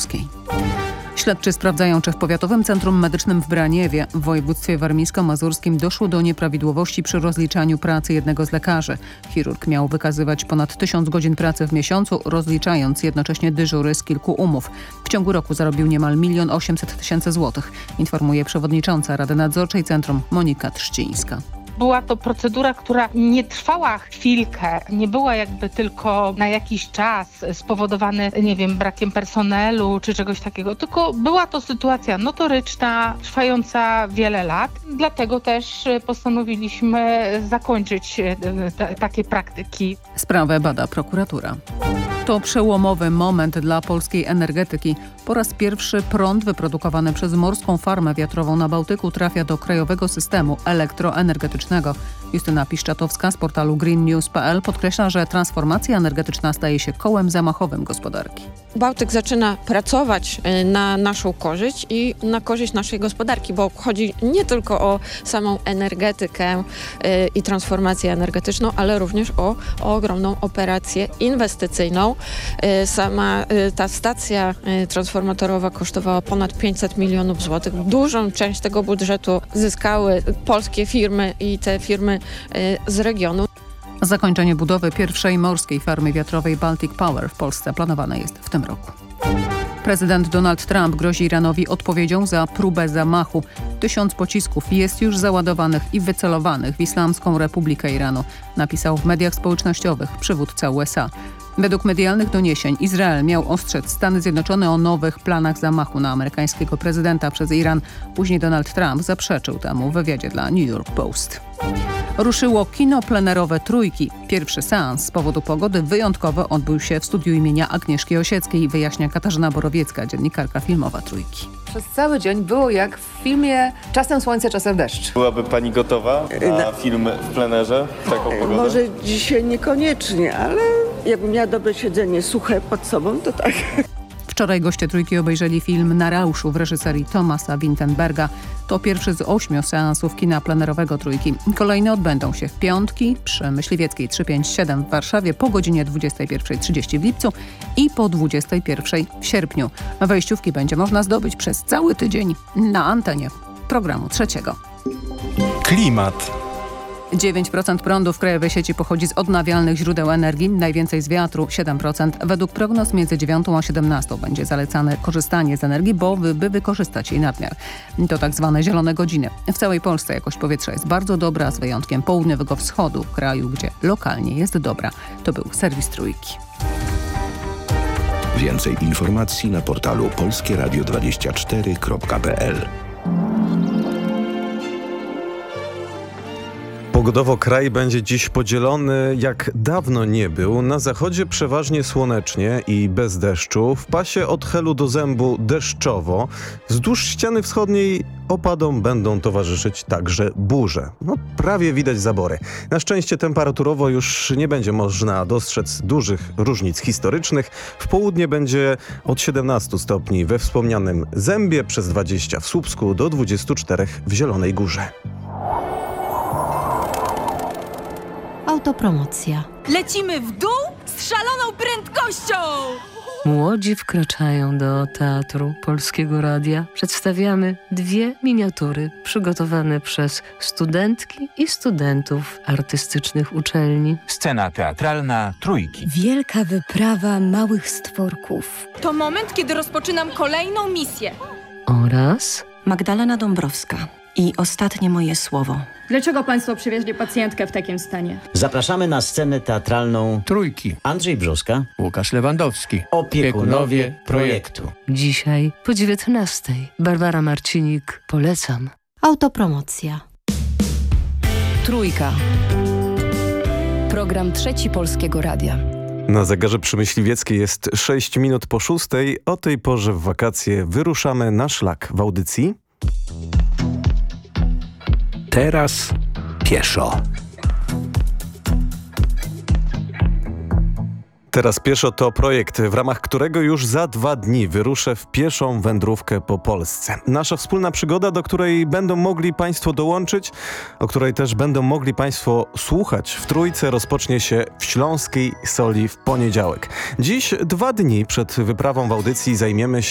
Mazurskiej. Śledczy sprawdzają, czy w Powiatowym Centrum Medycznym w Braniewie w województwie warmińsko-mazurskim doszło do nieprawidłowości przy rozliczaniu pracy jednego z lekarzy. Chirurg miał wykazywać ponad 1000 godzin pracy w miesiącu, rozliczając jednocześnie dyżury z kilku umów. W ciągu roku zarobił niemal 1 800 000 złotych, informuje przewodnicząca Rady Nadzorczej Centrum Monika Trzcińska. Była to procedura, która nie trwała chwilkę, nie była jakby tylko na jakiś czas spowodowany, brakiem personelu czy czegoś takiego, tylko była to sytuacja notoryczna, trwająca wiele lat. Dlatego też postanowiliśmy zakończyć takie praktyki. Sprawę bada prokuratura. To przełomowy moment dla polskiej energetyki. Po raz pierwszy prąd wyprodukowany przez morską farmę wiatrową na Bałtyku trafia do krajowego systemu elektroenergetycznego. Justyna Piszczatowska z portalu greennews.pl podkreśla, że transformacja energetyczna staje się kołem zamachowym gospodarki. Bałtyk zaczyna pracować na naszą korzyść i na korzyść naszej gospodarki, bo chodzi nie tylko o samą energetykę i transformację energetyczną, ale również o ogromną operację inwestycyjną. Sama ta stacja transformatorowa kosztowała ponad 500 milionów złotych. Dużą część tego budżetu zyskały polskie firmy i te firmy z regionu. Zakończenie budowy pierwszej morskiej farmy wiatrowej Baltic Power w Polsce planowane jest w tym roku. Prezydent Donald Trump grozi Iranowi odpowiedzią za próbę zamachu. 1000 pocisków jest już załadowanych i wycelowanych w Islamską Republikę Iranu, napisał w mediach społecznościowych przywódca USA. Według medialnych doniesień Izrael miał ostrzec Stany Zjednoczone o nowych planach zamachu na amerykańskiego prezydenta przez Iran. Później Donald Trump zaprzeczył temu w wywiadzie dla New York Post. Ruszyło kino plenerowe Trójki. Pierwszy seans z powodu pogody wyjątkowo odbył się w studiu imienia Agnieszki Osieckiej, wyjaśnia Katarzyna Borowiecka, dziennikarka filmowa Trójki. Przez cały dzień było jak w filmie Czasem słońce, czasem deszcz. Byłaby pani gotowa na film w plenerze? Taką pogodę? Może dzisiaj niekoniecznie, ale jakbym miała dobre siedzenie suche pod sobą, to tak. Wczoraj goście Trójki obejrzeli film Na rauszu w reżyserii Thomasa Vinterberga. To pierwszy z 8 seansów kina plenerowego Trójki. Kolejne odbędą się w piątki przy Myśliwieckiej 357 w Warszawie po godzinie 21:30 w lipcu i po 21:00 w sierpniu. Wejściówki będzie można zdobyć przez cały tydzień na antenie programu trzeciego. Klimat. 9% prądu w krajowej sieci pochodzi z odnawialnych źródeł energii, najwięcej z wiatru 7%. Według prognoz między 9 a 17 będzie zalecane korzystanie z energii, by wykorzystać jej nadmiar. To tak zwane zielone godziny. W całej Polsce jakość powietrza jest bardzo dobra, z wyjątkiem południowego wschodu kraju, gdzie lokalnie jest dobra. To był serwis Trójki. Więcej informacji na portalu polskieradio24.pl. Pogodowo kraj będzie dziś podzielony jak dawno nie był. Na zachodzie przeważnie słonecznie i bez deszczu. W pasie od Helu do Zębu deszczowo. Wzdłuż ściany wschodniej opadom będą towarzyszyć także burze. Prawie widać zabory. Na szczęście temperaturowo już nie będzie można dostrzec dużych różnic historycznych. W południe będzie od 17 stopni we wspomnianym Zębie, przez 20 w Słupsku do 24 w Zielonej Górze. Autopromocja. Lecimy w dół z szaloną prędkością! Młodzi wkraczają do Teatru Polskiego Radia. Przedstawiamy 2 miniatury przygotowane przez studentki i studentów artystycznych uczelni. Scena teatralna Trójki. Wielka wyprawa małych stworków. To moment, kiedy rozpoczynam kolejną misję. Oraz Magdalena Dąbrowska. I ostatnie moje słowo. Dlaczego państwo przywieźli pacjentkę w takim stanie? Zapraszamy na scenę teatralną Trójki. Andrzej Brzoska, Łukasz Lewandowski. Opiekunowie projektu. Dzisiaj po 19:00. Barbara Marcinik. Polecam. Autopromocja. Trójka. Program Trzeci Polskiego Radia. Na zegarze przy Myśliwieckiej jest 6 minut po 6:00. O tej porze w wakacje wyruszamy na szlak w audycji. Teraz pieszo. Teraz pieszo to projekt, w ramach którego już za 2 dni wyruszę w pieszą wędrówkę po Polsce. Nasza wspólna przygoda, do której będą mogli Państwo dołączyć, o której też będą mogli Państwo słuchać w Trójce, rozpocznie się w Śląskiej Soli w poniedziałek. Dziś 2 dni przed wyprawą w audycji zajmiemy się